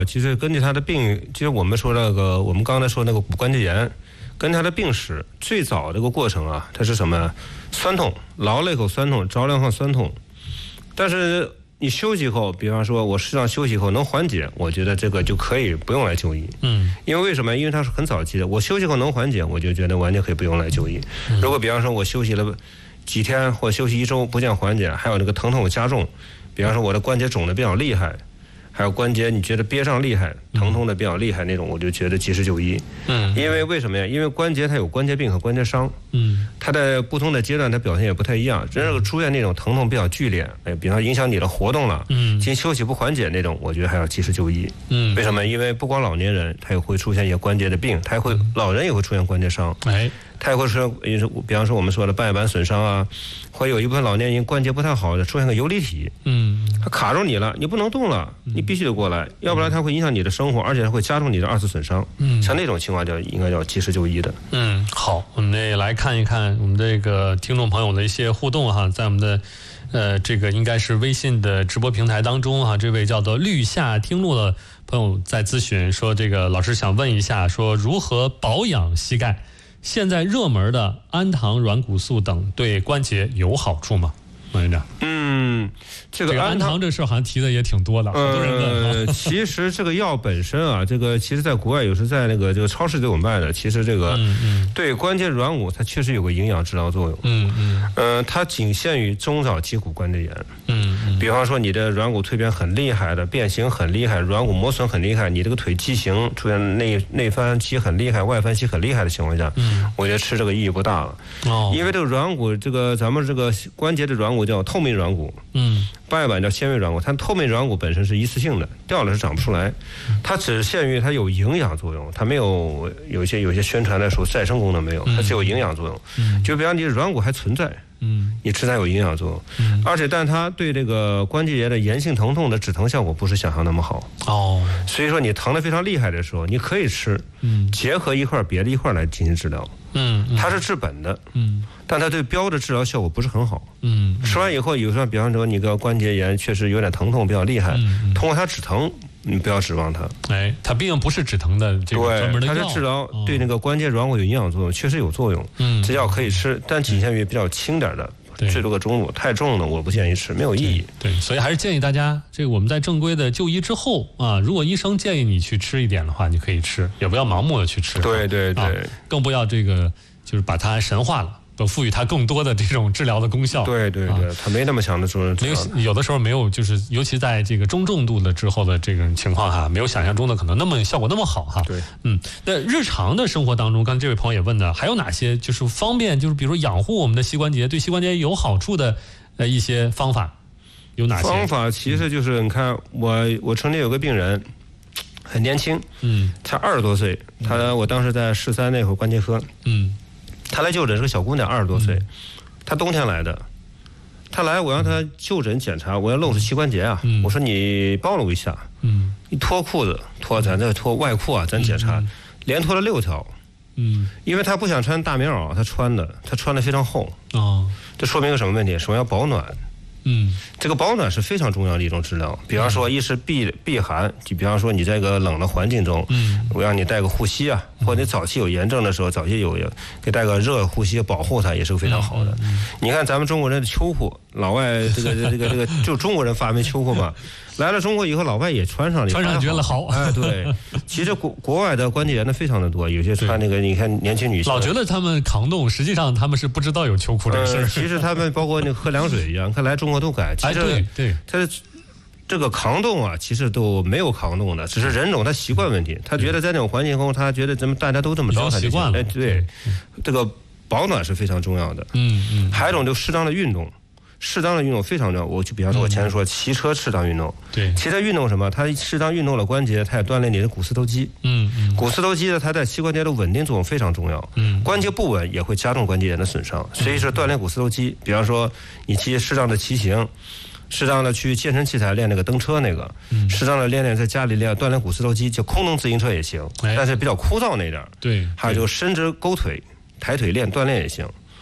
其实根据他的病，其实我们说那个，我们刚才说那个骨关节炎，跟他的病史最早这个过程啊，它是什么？酸痛，劳累后酸痛，着凉后酸痛。但是你休息后，比方说我适当休息后能缓解，我觉得这个就可以不用来就医。因为为什么？因为它是很早期的，我休息后能缓解，我就觉得完全可以不用来就医。如果比方说我休息了几天或休息1周不见缓解，还有这个疼痛加重，比方说我的关节肿得比较厉害。还有关节你觉得憋胀厉害，疼痛的比较厉害那种，我就觉得及时就医。因为为什么呀？因为关节它有关节病和关节伤，它在不同的阶段它表现也不太一样。真正出现那种疼痛比较剧烈，比方影响你的活动了，进行休息不缓解那种，我觉得还要及时就医。为什么？因为不光老年人，他也会出现一些关节的病，他也会老人也会出现关节伤。他也会出现，比方说我们说的半月板损伤啊，会有一部分老年人关节不太好的出现个游离体，它卡住你了，你不能动了，你必须得过来，要不然它会影响你的生活，而且它会加重你的2次损伤。像那种情况应该要及时就医的。 好，我们也来看一看我们这个听众朋友的一些互动哈，在我们的这个应该是微信的直播平台当中哈，这位叫做绿夏听路的朋友在咨询说，这个老师想问一下，说如何保养膝盖？现在热门的氨糖、软骨素等对关节有好处吗？王院长。 这个氨糖这事好像提的也挺多的，好多人问。 其实这个药本身啊，这个其实在国外有时在那个这个超市都有卖的。其实这个对关节软骨它确实有个营养治疗作用。它仅限于中早期骨关节炎。比方说你的软骨蜕变很厉害的，变形很厉害，软骨磨损很厉害，你这个腿畸形出现内翻期很厉害，外翻期很厉害的情况下，我觉得吃这个意义不大了。因为这个软骨，这个咱们这个关节的软骨叫透明软骨。半月板叫纤维软骨，它透明软骨本身是一次性的，掉了是长不出来。它只限于它有营养作用，它没有些宣传的说再生功能没有，它只有营养作用。就比方你软骨还存在，你吃它有营养作用，而且但它对这个关节炎的炎性疼痛的止疼效果不是想象那么好。所以说你疼得非常厉害的时候，你可以吃，结合一块别的一块来进行治疗。它是治本的，但它对标的治疗效果不是很好。吃完以后，有时候比方说你个关节炎确实有点疼痛比较厉害，通过它止疼，你不要指望它。 它毕竟不是止疼的这个专门的药。 它是治疗对那个关节软骨有营养作用，确实有作用。这药可以吃，但仅限于比较轻点的。最多个中度，太重的我不建议吃，没有意义。 对，所以还是建议大家，这个我们在正规的就医之后啊，如果医生建议你去吃一点的话，你可以吃，也不要盲目的去吃。 对， 更不要这个就是把它神化了。赋予它更多的这种治疗的功效。 对，它没那么强的作用。 有的时候没有，就是尤其在这个中重度的之后的这种情况哈，没有想象中的可能那么效果那么好哈。 对， 那日常的生活当中，刚才这位朋友也问的，还有哪些就是方便，就是比如说养护我们的膝关节，对膝关节有好处的一些方法，有哪些？ 方法其实就是你看，我曾经有个病人。很年轻，才20多岁，我当时在市3那会儿关节科，他来就诊是个小姑娘，20多岁，她冬天来的，她来我让她就诊检查，我要露出膝关节啊，我说你暴露一下，一脱裤子，咱这脱外裤啊，咱检查，连脱了6条，因为她不想穿大棉袄，她穿的非常厚，这说明个什么问题？首先要保暖。这个保暖是非常重要的一种治疗。比方说，一是避寒，就比方说你在一个冷的环境中，我让你带个护膝啊，或者你早期有炎症的时候，早期给带个热护膝保护它，也是个非常好的。你看咱们中国人的秋裤，老外这个就中国人发明秋裤嘛，来了中国以后，老外也穿上觉得好。 对，其实国外的关节炎的非常的多，有些穿那个你看年轻女性， 老觉得他们抗冻，实际上他们是不知道有秋裤这个事儿。 其实他们包括那个喝凉水一样，看来中国都改。其实对， 他这个抗冻啊，其实都没有抗冻的，只是人种他习惯问题。他觉得在那种环境中，他觉得咱们大家都这么着，他习惯了。 对，这个保暖是非常重要的。还有一种就适当的运动。适当的运动非常重要。我就比方说，我前面说骑车适当运动， 对， 骑车运动什么？它适当运动了关节，它也锻炼你的股四头肌。股四头肌呢，它在膝关节的稳定作用非常重要。关节不稳也会加重关节炎的损伤。所以说锻炼股四头肌，比方说你适当的骑行，适当的去健身器材练那个蹬车那个，适当的练在家里锻炼股四头肌，就空中自行车也行，但是比较枯燥那点。 对， 还有就伸直勾腿、抬腿练锻炼也行。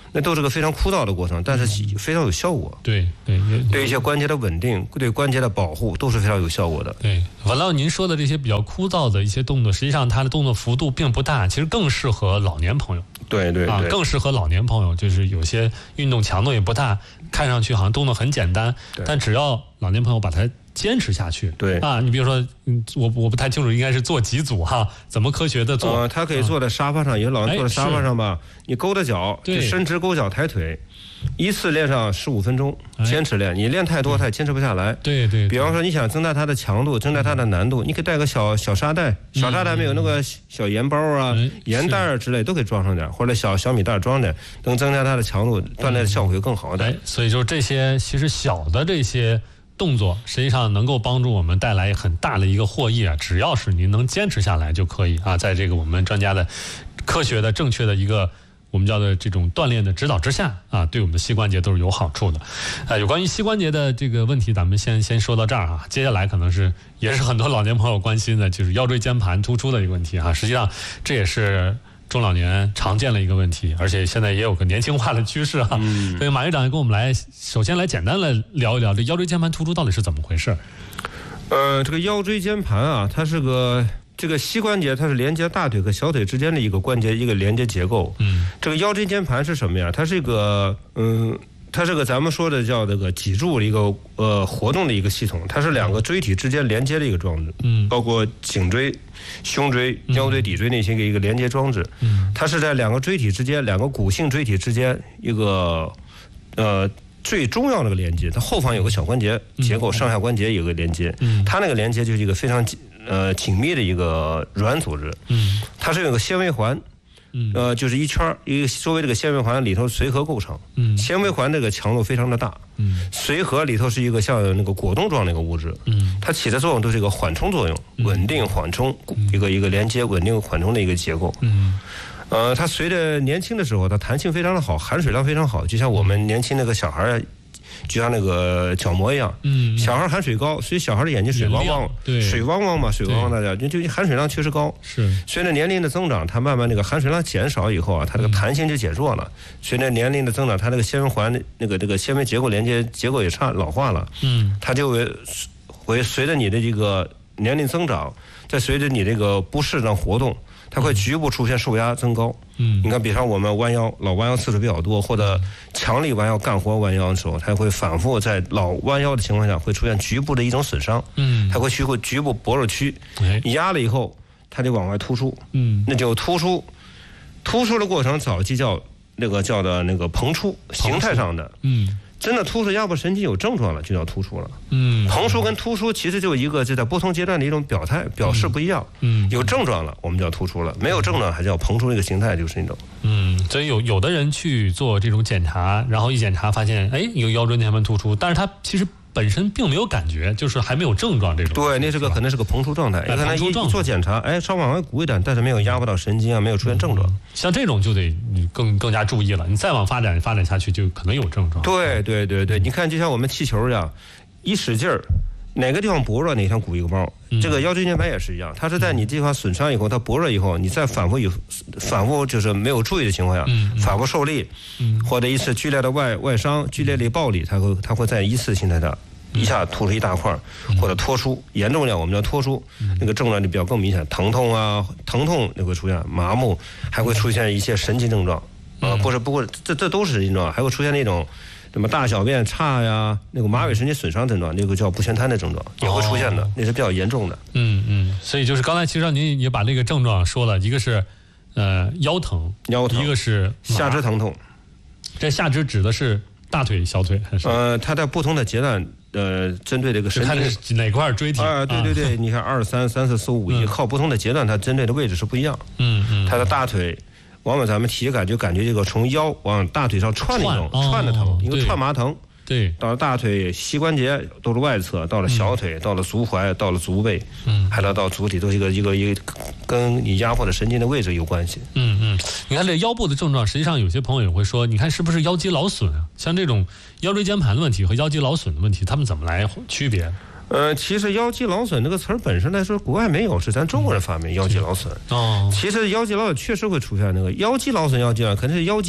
那都是个非常枯燥的过程，但是非常有效果。 对， 对一些关节的稳定，对关节的保护都是非常有效果的。 对，完了，您说的这些比较枯燥的一些动作，实际上它的动作幅度并不大，其实更适合老年朋友。 对， 更适合老年朋友，就是有些运动强度也不大，看上去好像动作很简单，但只要老年朋友把它坚持下去， 对啊， 你比如说，我不太清楚，应该是做几组哈？怎么科学的做？ 他可以坐在沙发上，有老人坐在沙发上吧，你勾着脚，就伸直勾脚抬腿，一次练上15分钟，坚持练。你练太多，他也坚持不下来。 对。 比方说，你想增大它的强度，增大它的难度，你可以带个小沙袋，小沙袋里面有那个小盐包啊、盐袋儿之类，都可以装上点，或者小米袋装点，能增加它的强度，锻炼的效果会更好的。 所以就是这些，其实小的这些动作，实际上能够帮助我们带来很大的一个获益啊！只要是您能坚持下来就可以啊，在这个我们专家的科学的正确的一个我们叫的这种锻炼的指导之下啊，对我们的膝关节都是有好处的。有关于膝关节的这个问题，咱们先说到这儿啊。接下来可能也是很多老年朋友关心的，就是腰椎间盘突出的一个问题啊。实际上这也是中老年常见的一个问题，而且现在也有个年轻化的趋势啊。所以马院长也跟我们首先来简单的聊一聊这腰椎间盘突出到底是怎么回事。 这个腰椎间盘啊，它是这个膝关节，它是连接大腿和小腿之间的一个关节，一个连接结构。这个腰椎间盘是什么呀？它是一个它是个咱们说的叫这个脊柱的一个活动的一个系统，它是两个椎体之间连接的一个装置。包括颈椎、胸椎、腰椎、骶椎那些一个连接装置。它是在两个椎体之间，两个骨性椎体之间一个最重要的一个连接。它后方有个小关节结构，上下关节有个连接。它那个连接就是一个非常紧密的一个软组织。它是有个纤维环。就是一圈一个周围这个纤维环里头髓核构成。纤维环这个强度非常的大。髓核里头是一个像那个果冻状的一个物质。它起的作用都是一个缓冲作用，稳定缓冲，一个连接稳定缓冲的一个结构。它随着年轻的时候，它弹性非常的好，含水量非常好，就像我们年轻那个小孩，就像那个角膜一样。小孩含水高，所以小孩的眼睛水汪汪，水汪汪嘛，水汪汪大家就含水量确实高。 是随着年龄的增长，它慢慢那个含水量减少以后啊，它这个弹性就减弱了。随着年龄的增长，它这个纤维环这个纤维结构连接结构也老化了。它就会随着你的这个年龄增长，再随着你这个不适当活动，它会局部出现受压增高。你看，比方我们老弯腰次数比较多，或者强力弯腰干活弯腰的时候，它会反复在老弯腰的情况下会出现局部的一种损伤。它会局部薄弱区，压了以后它就往外突出。那就突出的过程早期叫那个膨出，形态上的。真的突出压迫神经有症状了，就叫突出了。膨出跟突出其实就在不同阶段的一种表示不一样。有症状了，我们叫突出了；没有症状，还叫膨出，这个形态就是那种。 所以有的人去做这种检查，然后一检查发现，有腰椎间盘突出，但是他其实本身并没有感觉，就是还没有症状这种。 对，那可能是个膨出状态，可能一做检查，稍往外鼓一点，但是没有压迫到神经啊，没有出现症状。 像这种就得你更加注意了，你再往发展下去，就可能有症状。 对，你看，就像我们气球一样，一使劲儿，哪个地方薄弱，哪个地方鼓一个包。这个腰椎间盘也是一样，它是在你地方损伤以后，它薄弱以后，你再反复就是没有注意的情况下，反复受力，或者一次剧烈的外伤、剧烈的暴力，它会在一次性的一下突出一大块，或者脱出，严重点我们叫脱出，那个症状就比较更明显，疼痛就会出现，麻木，还会出现一些神经症状。不过这都是神经症状，还会出现那种什么大小便差呀，那个马尾神经损伤症状，那个叫不全瘫的症状也会出现的，那是比较严重的。 所以就是刚才其实您也把这个症状说了，一个是腰疼，一个是下肢疼痛。 这下肢指的是大腿、小腿还是？ 它在不同的阶段，针对这个神经， 看是哪块椎体啊？ 对，你看2、3、3、4、4、5、1，靠不同的阶段，它针对的位置是不一样。它的大腿。往往咱们体感就感觉这个从腰往大腿上串那种串的疼，一个串麻疼。 对， 到了大腿膝关节都是外侧，到了小腿，到了足踝，到了足背，还到足底，都是一个跟你压迫的神经的位置有关系。 你看这腰部的症状，实际上有些朋友也会说，你看是不是腰肌劳损啊？像这种腰椎间盘的问题和腰肌劳损的问题，他们怎么来区别？ 其实腰肌劳损这个词儿本身来说，国外没有，是咱中国人发明腰肌劳损。其实腰肌劳损确实会出现那个腰肌劳损，肯定是腰肌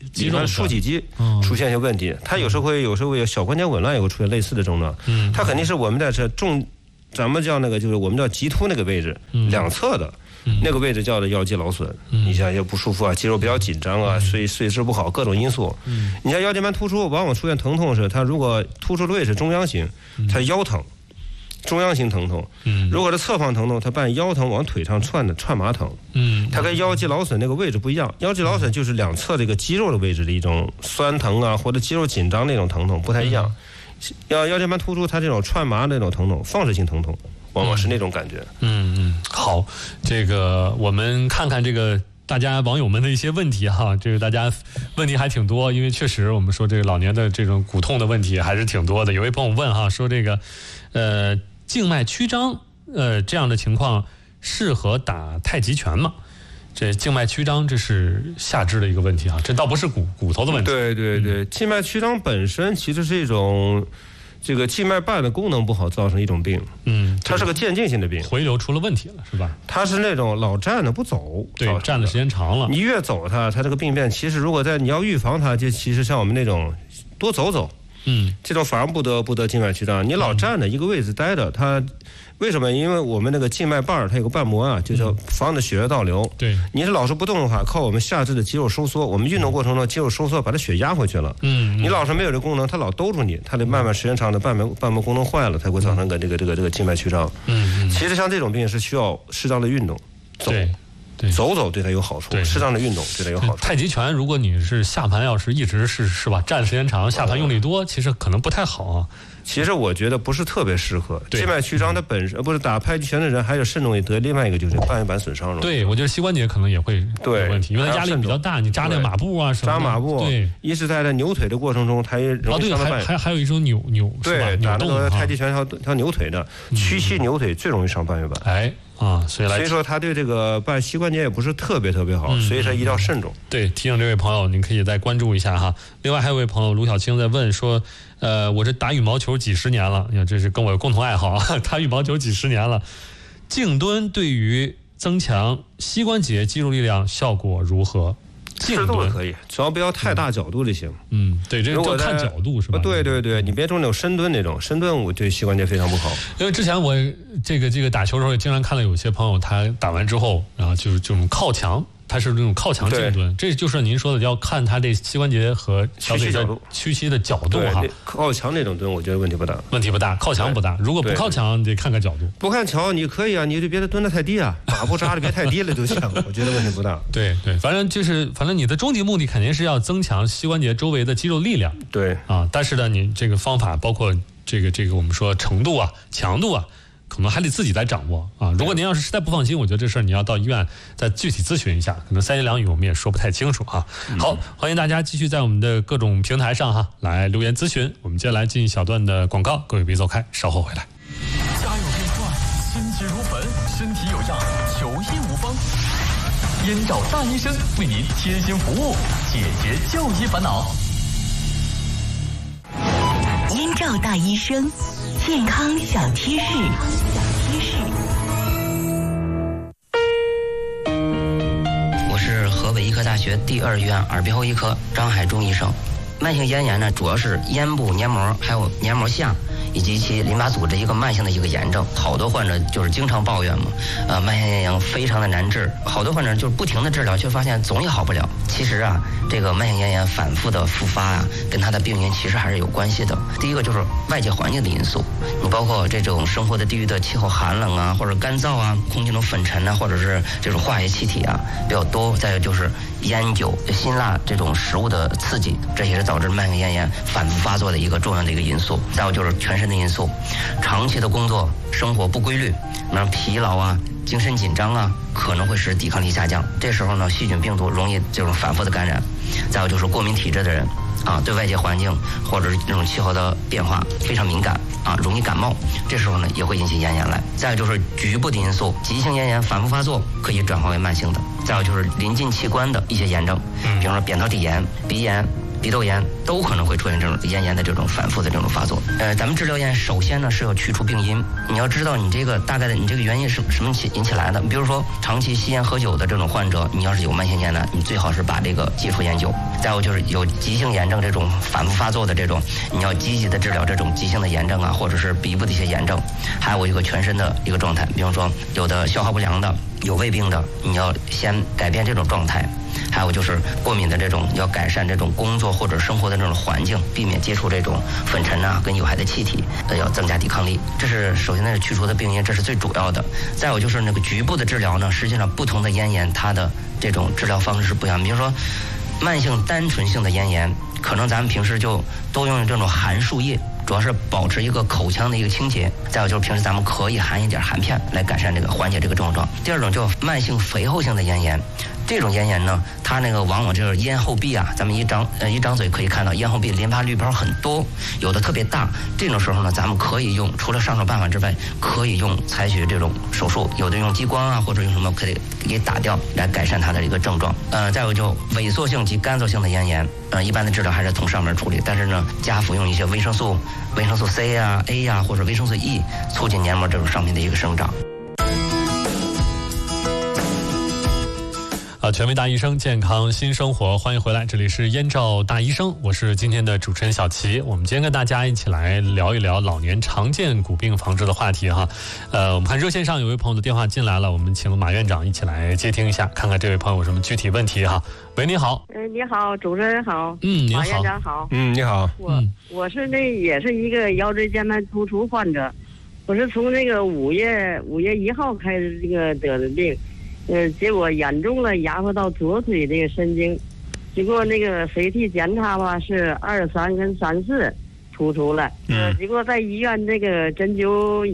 肌肉竖脊肌出现一些问题，它有时候会有小关节紊乱，也会出现类似的症状。它肯定是我们在这咱们叫那个就是我们叫棘突那个位置，两侧的那个位置叫的腰肌劳损，你像也不舒服啊，肌肉比较紧张啊，睡姿不好，各种因素。你像腰间盘突出，往往出现疼痛是它如果突出的位置中央型，它腰疼。中央型疼痛，如果是侧方疼痛，它伴腰疼往腿上窜麻疼，它跟腰肌劳损那个位置不一样。腰肌劳损就是两侧这个肌肉的位置的一种酸疼啊，或者肌肉紧张那种疼痛不太一样。腰间盘突出，它这种串麻那种疼痛，放射性疼痛，往往是那种感觉。 好，这个我们看看这个大家网友们的一些问题哈，这个大家问题还挺多，因为确实我们说这个老年的这种骨痛的问题还是挺多的。有位朋友问哈，说这个静脉曲张这样的情况适合打太极拳吗？这静脉曲张这是下肢的一个问题啊，这倒不是骨头的问题。 对，静脉曲张本身其实是一种这个静脉瓣的功能不好造成一种病，它是个渐进性的病， 回流出了问题了，是吧？ 它是那种老站着不走， 对，站的时间长了， 你越走它这个病变，其实如果你要预防它，就其实像我们那种多走走，这种反而不得静脉曲张。你老站着一个位置待着，它为什么？因为我们那个静脉瓣它有个瓣膜啊，就是防止血液倒流。 对， 你是老是不动的话，靠我们下肢的肌肉收缩，我们运动过程中肌肉收缩把它血压回去了。你老是没有这功能，它老兜住你，它得慢慢时间长的瓣膜功能坏了，才会造成这个静脉曲张。其实像这种病是需要适当的运动，走对它有好处，适当的运动对它有好处。 太极拳，如果你是下盘要是一直是吧，站时间长，下盘用力多，其实可能不太好啊。 其实我觉得不是特别适合。静脉曲张它本身不是打太极拳的人，还有肾容易得另外一个就是半月板损伤。 对，我觉得膝关节可能也会有问题，因为它压力比较大，你扎那个马步啊什么的。 扎马步， 对， 一是在扭腿的过程中，它也容易伤到半月板。 还有一种扭是吧？ 对，打那个太极拳要扭腿的，屈膝扭腿最容易伤半月板。 所以说他对这个膝关节也不是特别好，所以说一定要慎重。 对，提醒这位朋友，您可以再关注一下哈。另外还有位朋友卢小青在问说，我这打羽毛球几十年了，你看这是跟我有共同爱好啊，打羽毛球几十年了，静蹲对于增强膝关节肌肉力量效果如何？ 适度的可以，只要不要太大角度就行。 对，这个看角度是吧？ 对，你别做那种深蹲那种，深蹲我对膝关节非常不好。 因为之前我这个打球的时候，经常看到有些朋友他打完之后，然后就是这种靠墙。它是那种靠墙静蹲，这就是您说的要看它这膝关节和小腿的屈膝的角度哈。 靠墙那种蹲，我觉得问题不大， 靠墙不大。如果不靠墙，得看看角度。 不看墙你可以啊，你就别蹲得太低啊，马步扎的别太低了就行，我觉得问题不大。 对，反正你的终极目的肯定是要增强膝关节周围的肌肉力量。 对啊，但是呢，你这个方法包括这个我们说程度啊、强度啊。可能还得自己来掌握啊！如果您要是实在不放心，我觉得这事儿你要到医院再具体咨询一下，可能三言两语我们也说不太清楚啊。好，欢迎大家继续在我们的各种平台上哈来留言咨询。我们接下来进一小段的广告，各位别走开，稍后回来。 家有变帅，心急如焚，身体有恙，求医无方。燕赵大医生为您贴心服务，解决就医烦恼。 燕赵大医生。健康小贴士。 我是河北医科大学第2医院耳鼻喉医科张海忠医生。慢性咽炎呢，主要是咽部黏膜还有黏膜下以及其淋巴组织一个慢性的一个炎症。好多患者就是经常抱怨嘛，慢性咽炎非常的难治，好多患者就是不停的治疗，却发现总也好不了。其实啊，这个慢性咽炎反复的复发啊，跟它的病因其实还是有关系的。第一个就是外界环境的因素，你包括这种生活的地域的气候寒冷啊，或者干燥啊，空气中粉尘啊，或者是这种化学气体啊比较多。再有就是烟酒、辛辣这种食物的刺激，这也是导致慢性咽炎反复发作的一个重要的一个因素。再有就是全身的因素，长期的工作生活不规律，疲劳啊、精神紧张啊，可能会使抵抗力下降。这时候呢，细菌病毒容易这种反复的感染。再有就是过敏体质的人啊，对外界环境或者是这种气候的变化非常敏感啊，容易感冒，这时候呢也会引起咽炎来。再有就是局部的因素，急性咽炎反复发作可以转化为慢性的。再有就是临近器官的一些炎症，比如说扁桃体炎、鼻炎、 鼻窦炎都可能会出现这种咽炎的这种反复的这种发作。咱们治疗咽首先呢是要去除病因，你要知道你这个大概的你这个原因是什么引起来的。比如说长期吸烟喝酒的这种患者，你要是有慢性咽呢，你最好是把这个戒除烟酒。再有就是有急性炎症这种反复发作的这种，你要积极的治疗这种急性的炎症啊，或者是鼻部的一些炎症。还有一个全身的一个状态，比方说有的消化不良的，有胃病的，你要先改变这种状态。还有就是过敏的这种，要改善这种工作或者生活的这种环境，避免接触这种粉尘啊跟有害的气体，要增加抵抗力。这是首先是去除的病因，这是最主要的。再有就是那个局部的治疗呢，实际上不同的咽炎它的这种治疗方式是不一样。比如说慢性单纯性的咽炎，可能咱们平时就都用这种含漱液，主要是保持一个口腔的一个清洁。再有就是平时咱们可以含一点含片来改善这个缓解这个症状。第二种叫慢性肥厚性的咽炎，这种咽炎呢，它那个往往就是咽后壁啊，咱们一张嘴可以看到咽后壁淋巴滤泡很多，有的特别大。这种时候呢，咱们可以用除了上手办法之外，可以用采取这种手术，有的用激光啊，或者用什么可以给打掉来改善它的一个症状。再有就萎缩性及干燥性的咽炎，一般的治疗还是从上面处理，但是呢，加服用一些维生素 C 啊、A 啊或者维生素 E， 促进黏膜这种上面的一个生长。 权威大医生，健康新生活，欢迎回来，这里是燕赵大医生，我是今天的主持人小齐。我们今天跟大家一起来聊一聊老年常见骨病防治的话题哈。我们看热线上有位朋友的电话进来了，我们请马院长一起来接听一下，看看这位朋友有什么具体问题哈。喂，你好。 你好，主持人好。 你好。 马院长好。 你好。 我是也是一个腰椎间盘突出患者，我是从这个5月1号开始这个得的病。结果严重了，压迫到左腿这个神经，结果那个 CT 检查吧是23跟34突出了，结果在医院这个针灸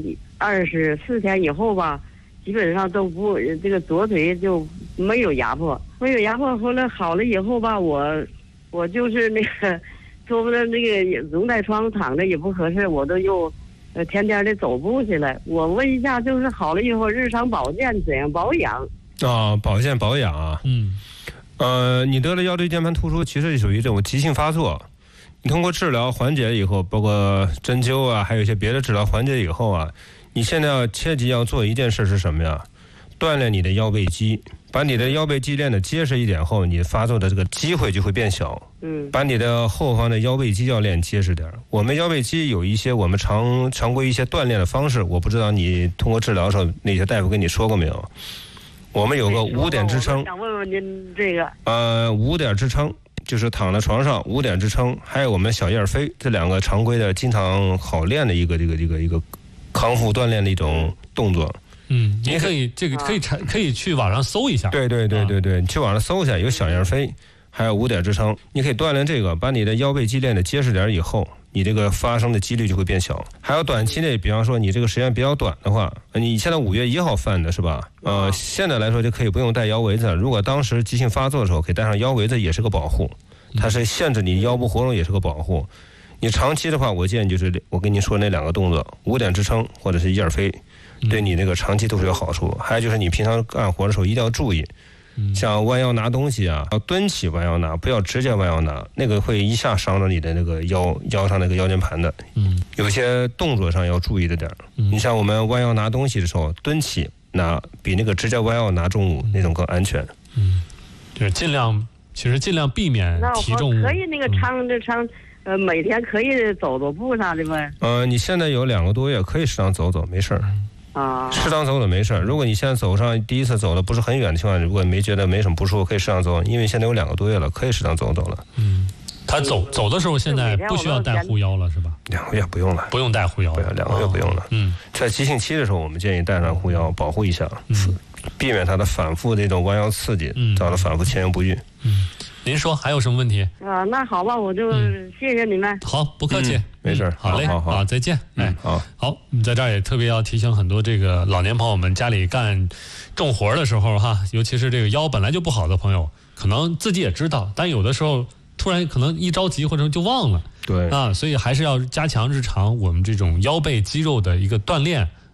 24天以后吧，基本上都不这个左腿就没有压迫，后来好了以后吧，我就是那个坐不到那个绒带床躺着也不合适，我都又天天的走步去了。我问一下，就是好了以后日常保健怎样保养？ 保健保养啊，你得了腰椎间盘突出，其实属于这种急性发作。你通过治疗缓解以后，包括针灸啊，还有一些别的治疗缓解以后啊，你现在切记要做一件事是什么呀？锻炼你的腰背肌，把你的腰背肌练得结实一点后，你发作的这个机会就会变小。把你的后方的腰背肌要练结实点。我们腰背肌有一些我们常规一些锻炼的方式，我不知道你通过治疗的时候那些大夫跟你说过没有？我们有个5点支撑， 想问问您这个 5点支撑就是躺在床上5点支撑，还有我们小燕飞，这2个常规的经常好练的一个康复锻炼的一种动作。 您可以可以去网上搜一下。对， 你去网上搜一下，有小燕飞，还有5点支撑，你可以锻炼这个，把你的腰背肌练得结实点以后，你这个发生的几率就会变小。还有短期内，比方说你这个时间比较短的话，你现在5月1号犯的是吧？现在来说就可以不用戴腰围子了。如果当时急性发作的时候，可以戴上腰围子，也是个保护，它是限制你腰部活动，也是个保护。你长期的话，我建议就是我跟您说那2个动作，5点支撑或者是燕飞，对你那个长期都是有好处。还有就是你平常干活的时候一定要注意。像弯腰拿东西啊，要蹲起弯腰拿，不要直接弯腰拿，那个会一下伤到你的那个腰上那个腰间盘的。有些动作上要注意的点。你像我们弯腰拿东西的时候，蹲起拿比那个直接弯腰拿重物那种更安全。 就是尽量避免提重物。 可以那个每天可以走步啥的呗。 你现在有2个多月，可以适当走走，没事儿。适当走走没事。如果你现在走上第一次走的不是很远的情况，如果觉得没什么不舒服，可以适当走，因为现在有2个多月了，可以适当走了。 他走的时候现在不需要带护腰了是吧 ？2个月不用了， 不用带护腰了 ，2个月不用了。在急性期的时候，我们建议带上护腰保护一下，避免它的反复这种弯腰刺激，造成反复前缘不愈。 您说还有什么问题？ 那好吧，我就谢谢你们。 好，不客气。 没事。 好嘞，好，再见。好，在这儿也特别要提醒很多这个老年朋友们，家里干重活的时候哈，尤其是这个腰本来就不好的朋友，可能自己也知道，但有的时候突然可能一着急或者就忘了。 对所以还是要加强日常我们这种腰背肌肉的一个锻炼。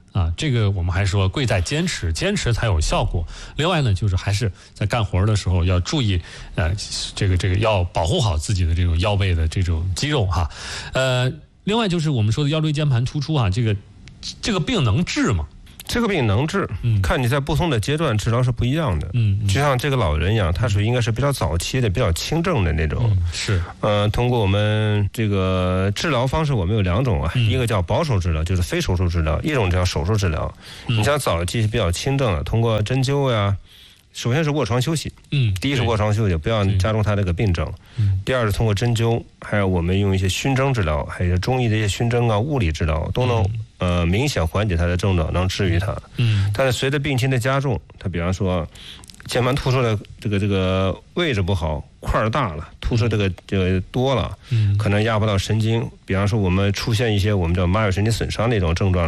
啊，这个我们还说贵在坚持，坚持才有效果。另外呢，就是还是在干活的时候要注意，这个要保护好自己的这种腰背的这种肌肉哈。另外就是我们说的腰椎间盘突出啊，这个病能治吗？ 这个病能治，看你在不同的阶段治疗是不一样的。就像这个老人一样，他属于应该是比较早期的、比较轻症的那种。 是。 通过我们这个治疗方式，我们有2种啊，一个叫保守治疗，就是非手术治疗；一种叫手术治疗。你像早期比较轻症的，通过针灸呀。首先是卧床休息，第一是卧床休息，不要加重他这个病症。第二是通过针灸，还有我们用一些熏蒸治疗，还有中医的一些熏蒸啊、物理治疗，都能明显缓解他的症状，能治愈他。但是随着病情的加重，他比方说键盘突出的这个位置不好，块儿大了，突出这个多了，可能压迫到神经。比方说我们出现一些我们叫麻有神经损伤的一种症状。